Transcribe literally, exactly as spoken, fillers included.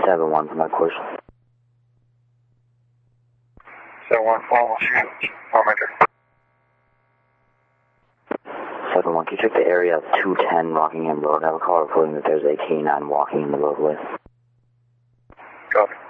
seven one from my course. seven one four, we'll shoot. Parameter. seven one, can you check the area of two ten Rockingham Road? I have a call reporting that there's a K nine walking in the roadway. Copy.